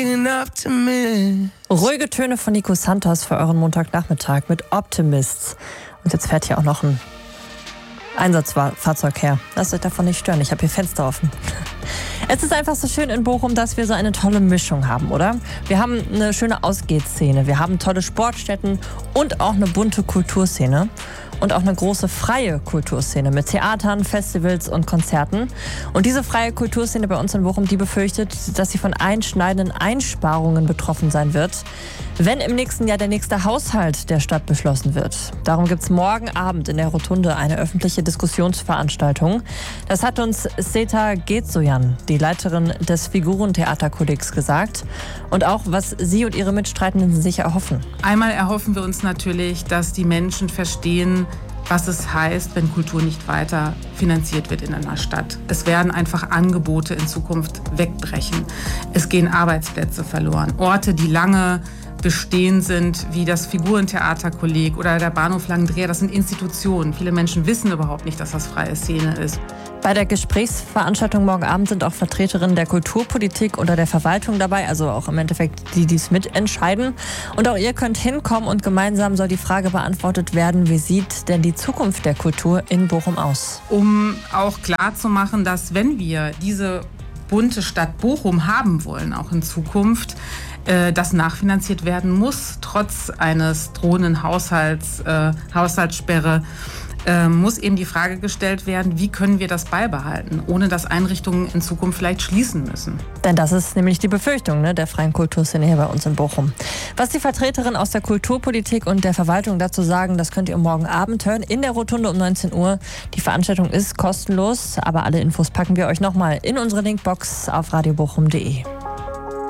Ruhige Töne von Nico Santos für euren Montagnachmittag mit Optimists. Und jetzt fährt hier auch noch ein Einsatzfahrzeug her. Lasst euch davon nicht stören, ich habe hier Fenster offen. Es ist einfach so schön in Bochum, dass wir so eine tolle Mischung haben, oder? Wir haben eine schöne Ausgehszene, wir haben tolle Sportstätten und auch eine bunte Kulturszene. Und auch eine große freie Kulturszene mit Theatern, Festivals und Konzerten. Und diese freie Kulturszene bei uns in Bochum, die befürchtet, dass sie von einschneidenden Einsparungen betroffen sein wird, wenn im nächsten Jahr der nächste Haushalt der Stadt beschlossen wird. Darum gibt es morgen Abend in der Rotunde eine öffentliche Diskussionsveranstaltung. Das hat uns Seta Getsoyan, die Leiterin des Figurentheaterkollegs, gesagt. Und auch, was sie und ihre Mitstreitenden sich erhoffen. Einmal erhoffen wir uns natürlich, dass die Menschen verstehen, was es heißt, wenn Kultur nicht weiter finanziert wird in einer Stadt. Es werden einfach Angebote in Zukunft wegbrechen. Es gehen Arbeitsplätze verloren. Orte, die lange bestehen sind, wie das Figurentheaterkolleg oder der Bahnhof Langendreher, das sind Institutionen. Viele Menschen wissen überhaupt nicht, dass das freie Szene ist. Bei der Gesprächsveranstaltung morgen Abend sind auch Vertreterinnen der Kulturpolitik oder der Verwaltung dabei, also auch im Endeffekt die dies mitentscheiden. Und auch ihr könnt hinkommen und gemeinsam soll die Frage beantwortet werden, wie sieht denn die Zukunft der Kultur in Bochum aus? Um auch klarzumachen, dass wenn wir diese bunte Stadt Bochum haben wollen, auch in Zukunft, das nachfinanziert werden muss, trotz eines drohenden Haushaltssperre, muss eben die Frage gestellt werden, wie können wir das beibehalten, ohne dass Einrichtungen in Zukunft vielleicht schließen müssen. Denn das ist nämlich die Befürchtung der freien Kulturszene hier bei uns in Bochum. Was die Vertreterinnen aus der Kulturpolitik und der Verwaltung dazu sagen, das könnt ihr morgen Abend hören in der Rotunde um 19 Uhr. Die Veranstaltung ist kostenlos, aber alle Infos packen wir euch nochmal in unsere Linkbox auf radiobochum.de.